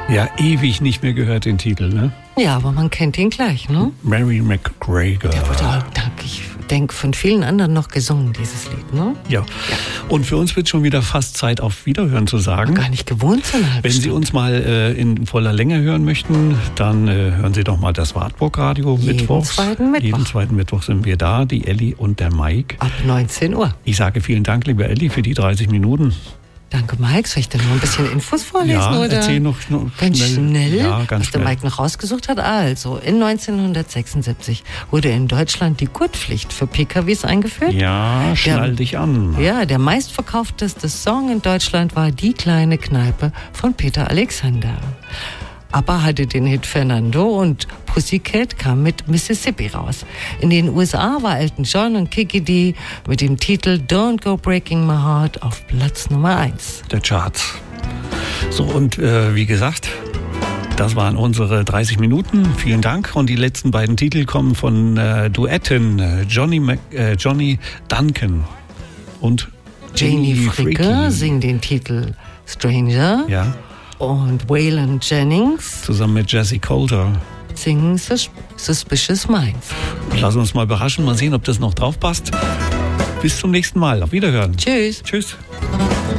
Ja, ewig nicht mehr gehört, den Titel, ne? Ja, aber man kennt ihn gleich, ne? Mary McGregor. Der wurde auch, ich denke, von vielen anderen noch gesungen, dieses Lied, ne? Ja. Und für uns wird schon wieder fast Zeit, auf Wiederhören zu sagen. Gar nicht gewohnt, so eine halbe Wenn Sie Stunde. uns mal in voller Länge hören möchten, dann hören Sie doch mal das Wartburg-Radio mittwochs. Jeden zweiten Mittwoch sind wir da, die Elli und der Mike. Ab 19 Uhr. Ich sage vielen Dank, liebe Elli, für die 30 Minuten. Danke, Mike. Soll ich denn noch ein bisschen Infos vorlesen? Ja, oder? erzähl noch ganz schnell. Ja, ganz was der schnell. Mike noch rausgesucht hat. Also, in 1976 wurde in Deutschland die Gurtpflicht für PKWs eingeführt. Ja, schnall dich an. Ja, der meistverkaufteste Song in Deutschland war Die kleine Kneipe von Peter Alexander. ABBA hatte den Hit Fernando und Pussycat kam mit Mississippi raus. In den USA war Elton John und Kiki D mit dem Titel Don't Go Breaking My Heart auf Platz Nummer 1. Der Charts. So, und wie gesagt, das waren unsere 30 Minuten. Vielen Dank. Und die letzten beiden Titel kommen von Duetten Johnny Duncan und Janie Fricke singen den Titel Stranger. Ja. Und Waylon Jennings zusammen mit Jessie Coulter singen Suspicious Minds. Lass uns mal überraschen, mal sehen, ob das noch drauf passt. Bis zum nächsten Mal. Auf Wiederhören. Tschüss. Tschüss.